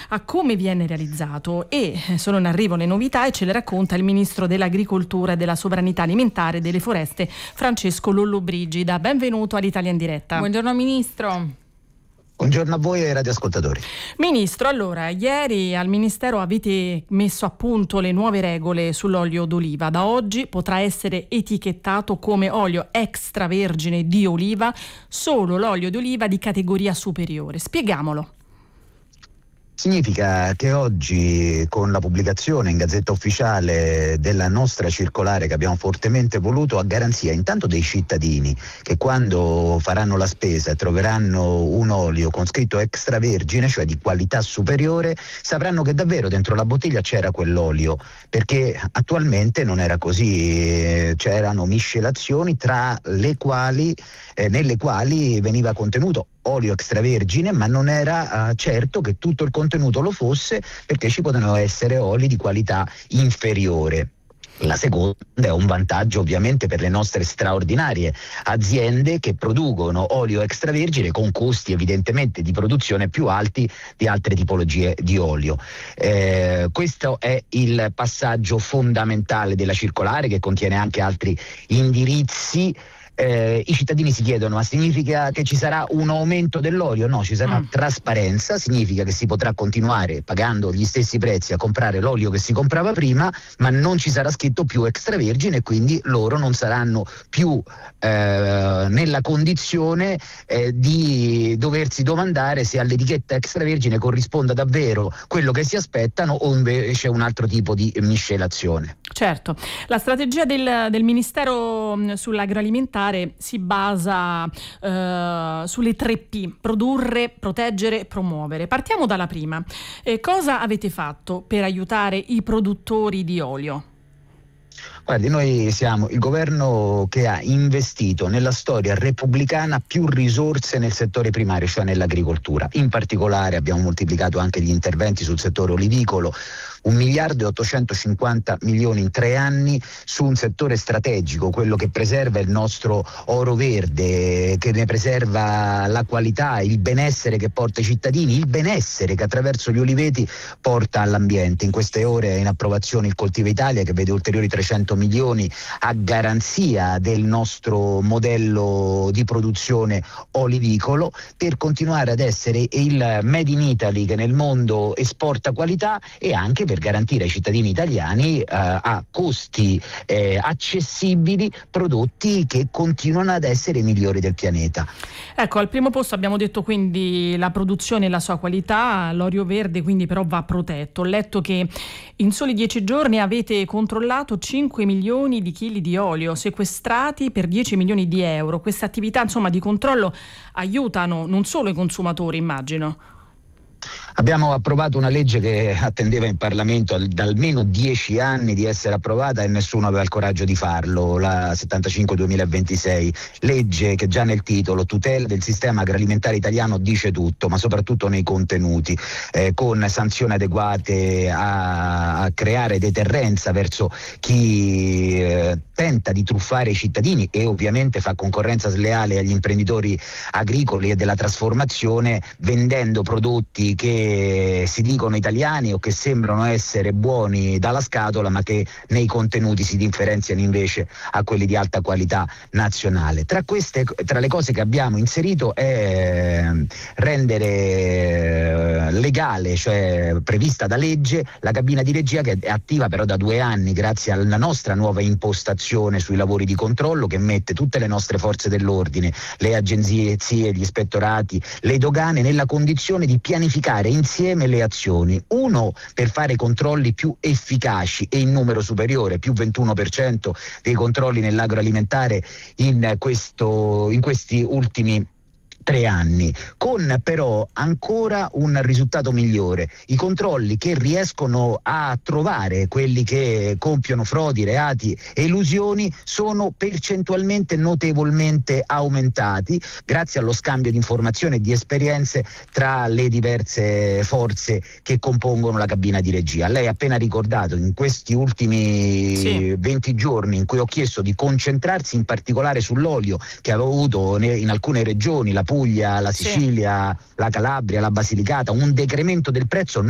a come viene realizzato, e sono in arrivo le novità e ce le racconta il ministro dell'Agricoltura e della Sovranità Alimentare e delle Foreste, Francesco Lollobrigida. Benvenuto all'Italia in diretta. Buongiorno Ministro. Buongiorno a voi e radioascoltatori. Ministro, allora, ieri al Ministero avete messo a punto le nuove regole sull'olio d'oliva. Da oggi potrà essere etichettato come olio extravergine di oliva solo l'olio d'oliva di categoria superiore. Spieghiamolo. Significa che oggi, con la pubblicazione in Gazzetta Ufficiale della nostra circolare, che abbiamo fortemente voluto, a garanzia intanto dei cittadini che quando faranno la spesa e troveranno un olio con scritto extravergine, cioè di qualità superiore, sapranno che davvero dentro la bottiglia c'era quell'olio, perché attualmente non era così. C'erano miscelazioni nelle quali veniva contenuto olio extravergine, ma non era certo che tutto il contenuto lo fosse, perché ci potevano essere oli di qualità inferiore. La seconda è un vantaggio ovviamente per le nostre straordinarie aziende che producono olio extravergine con costi evidentemente di produzione più alti di altre tipologie di olio. Questo è il passaggio fondamentale della circolare, che contiene anche altri indirizzi. I cittadini si chiedono: ma significa che ci sarà un aumento dell'olio? No, ci sarà trasparenza, significa che si potrà continuare pagando gli stessi prezzi a comprare l'olio che si comprava prima, ma non ci sarà scritto più extravergine, e quindi loro non saranno più nella condizione di doversi domandare se all'etichetta extravergine corrisponda davvero quello che si aspettano o invece un altro tipo di miscelazione. Certo, la strategia del Ministero sull'agroalimentare si basa sulle 3P: produrre, proteggere, promuovere. Partiamo dalla prima. Cosa avete fatto per aiutare i produttori di olio? Guardi, noi siamo il governo che ha investito nella storia repubblicana più risorse nel settore primario, cioè nell'agricoltura. In particolare abbiamo moltiplicato anche gli interventi sul settore olivicolo, 1.850 milioni in 3 anni su un settore strategico, quello che preserva il nostro oro verde, che ne preserva la qualità, il benessere che porta ai cittadini, il benessere che attraverso gli oliveti porta all'ambiente. In queste ore è in approvazione il Coltiva Italia, che vede ulteriori 300 milioni a garanzia del nostro modello di produzione olivicolo, per continuare ad essere il Made in Italy che nel mondo esporta qualità, e anche per garantire ai cittadini italiani a costi accessibili prodotti che continuano ad essere i migliori del pianeta. Ecco, al primo posto abbiamo detto quindi la produzione e la sua qualità, l'olio verde quindi però va protetto. Ho letto che in soli 10 giorni avete controllato 5 milioni di chili di olio sequestrati per 10 milioni di euro. Queste attività insomma di controllo aiutano non solo i consumatori, immagino. Abbiamo approvato una legge che attendeva in Parlamento da almeno 10 anni di essere approvata e nessuno aveva il coraggio di farlo, la 75/2026, legge che già nel titolo tutela del sistema agroalimentare italiano dice tutto, ma soprattutto nei contenuti, con sanzioni adeguate a creare deterrenza verso chi tenta di truffare i cittadini e ovviamente fa concorrenza sleale agli imprenditori agricoli e della trasformazione, vendendo prodotti che si dicono italiani o che sembrano essere buoni dalla scatola, ma che nei contenuti si differenziano invece a quelli di alta qualità nazionale. Tra le cose che abbiamo inserito è rendere legale, cioè prevista da legge, la cabina di regia, che è attiva però da 2 anni grazie alla nostra nuova impostazione sui lavori di controllo, che mette tutte le nostre forze dell'ordine, le agenzie, gli ispettorati, le dogane nella condizione di pianificare insieme le azioni. Uno, per fare controlli più efficaci e in numero superiore, più 21% dei controlli nell'agroalimentare in questi ultimi 3 anni, con però ancora un risultato migliore: i controlli che riescono a trovare quelli che compiono frodi, reati, elusioni sono percentualmente notevolmente aumentati grazie allo scambio di informazioni e di esperienze tra le diverse forze che compongono la cabina di regia. Lei ha appena ricordato in questi ultimi 20 giorni in cui ho chiesto di concentrarsi in particolare sull'olio, che avevo avuto in alcune regioni, la Puglia, la Sicilia, la Calabria, la Basilicata, un decremento del prezzo